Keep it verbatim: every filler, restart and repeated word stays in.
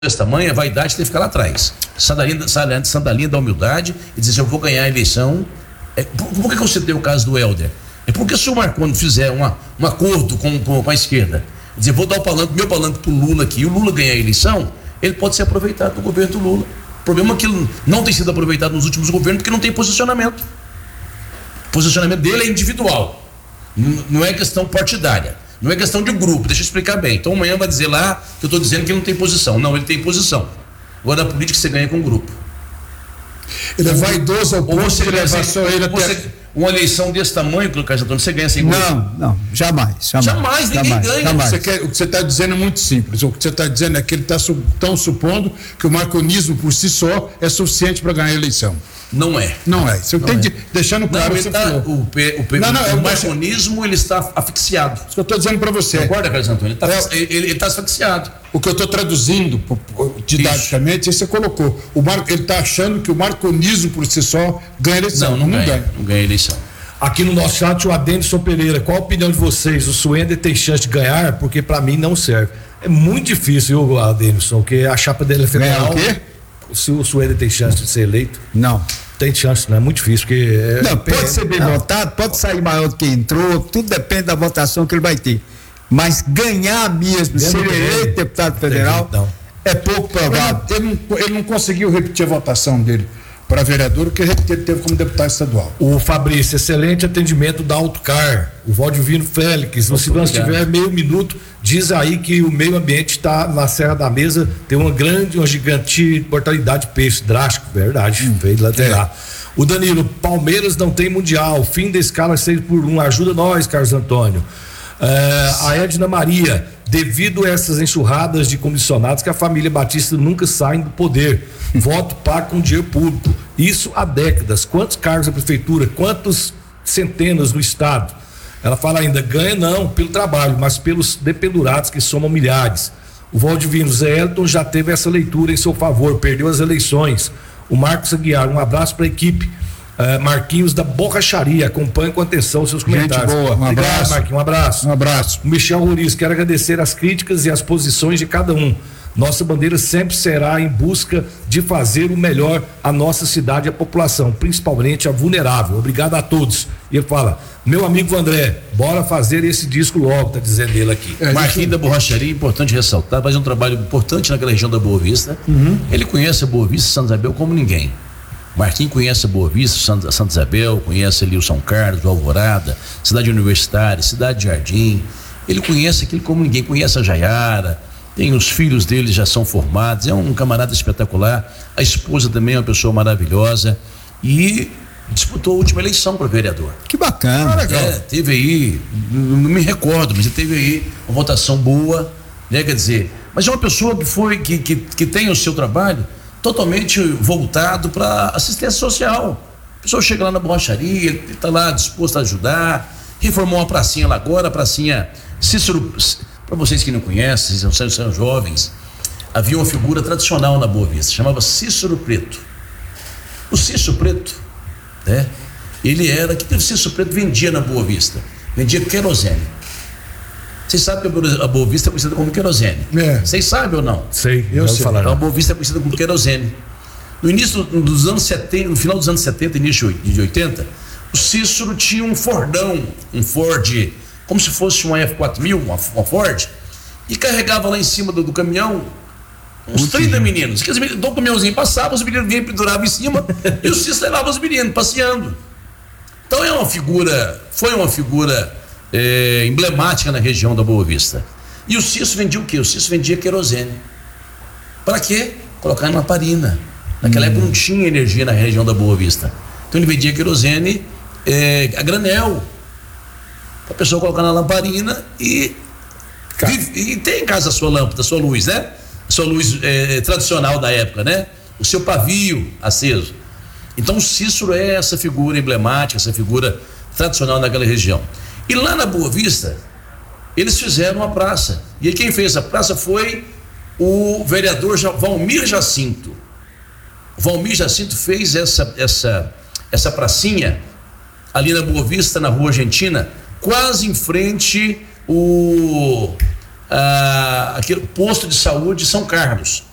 desse tamanho, a vaidade tem que ficar lá atrás. Sandalinha, sandalinha da humildade e dizer assim, eu vou ganhar a eleição. É, por, por que eu citei o caso do Helder? É porque se o Marconi fizer uma, um acordo com, com, com a esquerda, dizer, vou dar o palanque, meu palanque pro Lula aqui, e o Lula ganhar a eleição, ele pode ser aproveitado do governo do Lula. O problema é que ele não tem sido aproveitado nos últimos governos porque não tem posicionamento. O posicionamento dele é individual. N- não é questão partidária. Não é questão de grupo, deixa eu explicar bem. Então amanhã vai dizer lá que eu estou dizendo que ele não tem posição. Não, ele tem posição. Agora, na política você ganha com grupo. Ele é vaidoso ao ponto você de levar só ele até... Você, uma eleição desse tamanho, Carlos Antônio, você ganha sem grupo? Não, não, jamais. Jamais, jamais ninguém jamais, ganha. Jamais. Você quer, o que você está dizendo é muito simples. O que você está dizendo é que ele está su, tão supondo que o marconismo por si só é suficiente para ganhar a eleição. Não é. Não é. Você Não tem é. de, deixando claro Não, o que você tá, falou. o, P, o, P, Não, não, o, eu- o marconismo, ele está asfixiado. Isso que eu estou dizendo para você. Concorda, Carlos Antônio? Ele está É. ele, ele tá asfixiado. O que eu estou traduzindo po- po- didaticamente, isso você colocou. O Mar, ele está achando que o marconismo por si só ganha a eleição. Não, não, ganha, não ganha a eleição. Aqui no nosso chat, o Adenilson Pereira, qual a opinião de vocês? O Suender tem chance de ganhar? Porque para mim não serve. É muito difícil, viu, Adenilson, porque a chapa dele é federal. Ganhar o quê? Se o Suender tem chance de ser eleito, Não. tem chance, não é muito difícil, porque... É, Não, pode ser bem não. votado, pode sair maior do que entrou, tudo depende da votação que ele vai ter. Mas ganhar mesmo, ser Mesmo eleito ganhando, deputado tem federal, jeito, não. é pouco provável. Ele não, ele não conseguiu repetir a votação dele para vereador, o que ele teve como deputado estadual. O Fabrício, excelente atendimento da Autocar. O Valdivino Félix, se nós tiver meio minuto, diz aí que o meio ambiente está na Serra da Mesa, tem uma grande, uma gigante mortalidade de peixe, drástico, verdade, hum, veio lá de lá. O Danilo, Palmeiras não tem mundial, fim da escala seis por um, ajuda nós, Carlos Antônio. É, a Edna Maria, devido a essas enxurradas de comissionados que a família Batista nunca sai do poder, voto pago com dinheiro público, isso há décadas. Quantos cargos na prefeitura, quantos centenas no estado? Ela fala ainda, ganha não pelo trabalho, mas pelos dependurados que somam milhares. O Valdivino, Zé Elton já teve essa leitura em seu favor, perdeu as eleições. O Marcos Aguiar, um abraço para a equipe. Uh, Marquinhos da Borracharia, acompanhe com atenção os seus comentários. Gente boa, um Obrigado, abraço. Marquinhos, um abraço. Um abraço. O Michel Roriz, quero agradecer as críticas e as posições de cada um. Nossa bandeira sempre será em busca de fazer o melhor à nossa cidade e à população, principalmente a vulnerável. Obrigado a todos. E ele fala, meu amigo André, bora fazer esse disco logo, tá dizendo ele aqui. É, Marquinhos da Borracharia, importante ressaltar, faz um trabalho importante naquela região da Boa Vista. Uhum. Ele conhece a Boa Vista e Santa Isabel como ninguém. Marquinhos conhece a Boa Vista, Santa, Santa Isabel, conhece ali o São Carlos, o Alvorada, cidade universitária, cidade de Jardim. Ele conhece aquilo como ninguém, conhece a Jaiara, tem os filhos dele já são formados, é um camarada espetacular. A esposa também é uma pessoa maravilhosa e disputou a última eleição para vereador. Que bacana. É, teve aí, não me recordo, mas ele teve aí uma votação boa, né? Quer dizer, mas é uma pessoa que foi, que, que, que tem o seu trabalho totalmente voltado para assistência social. A pessoa chega lá na borracharia, ele está lá disposto a ajudar, reformou uma pracinha lá agora, a pracinha Cícero, para vocês que não conhecem, são, são jovens, havia uma figura tradicional na Boa Vista, chamava Cícero Preto. O Cícero Preto, né? Ele era, o que o Cícero Preto vendia na Boa Vista? Vendia querosene. Vocês sabem que a Boa Vista é conhecida como querosene. É. Vocês sabem ou não? Sei, eu sei. falar. Então, a Boa Vista é conhecida como querosene. No início dos anos setenta, no final dos anos setenta, início de oitenta, o Cícero tinha um Fordão, um Ford, como se fosse uma F quatro mil, uma, uma Ford, e carregava lá em cima do, do caminhão uns trinta meninos. Que do o caminhãozinho passava, os meninos vinham e penduravam em cima, e o Cícero levava os meninos passeando. Então é uma figura, foi uma figura é, emblemática na região da Boa Vista. E o Cícero vendia o quê? O Cícero vendia querosene. Para quê? Colocar em lamparina. Naquela hum. época não tinha energia na região da Boa Vista. Então ele vendia querosene é, a granel. A pessoa colocar na lamparina e, vive, e tem em casa a sua lâmpada, a sua luz, né? A sua luz é, tradicional da época, né? O seu pavio aceso. Então o Cícero é essa figura emblemática, essa figura tradicional naquela região. E lá na Boa Vista, eles fizeram uma praça. E aí quem fez a praça foi o vereador Valmir Jacinto. O Valmir Jacinto fez essa, essa, essa pracinha ali na Boa Vista, na Rua Argentina, quase em frente o a, aquele posto de saúde de São Carlos.